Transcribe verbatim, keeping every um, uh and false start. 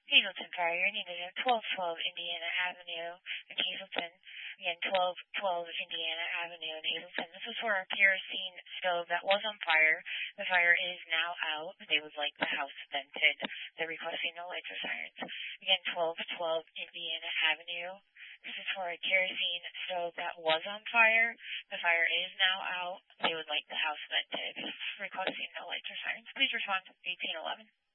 Hazelton Fire, you're needed at twelve twelve Indiana Avenue in Hazelton. Again, twelve twelve Indiana Avenue in Hazelton. This is for a kerosene stove that was on fire. The fire is now out. They would like the house vented. They're requesting no lights or sirens. Again, twelve twelve Indiana Avenue. This is for a kerosene stove that was on fire. The fire is now out. They would like the house vented. Requesting no lights or sirens. Please respond to eighteen eleven.